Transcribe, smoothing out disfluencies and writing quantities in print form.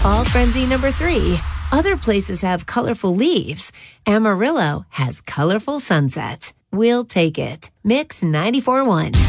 Fall frenzy number 3. Other places have colorful leaves. Amarillo has colorful sunsets. We'll take it. Mix 94.1.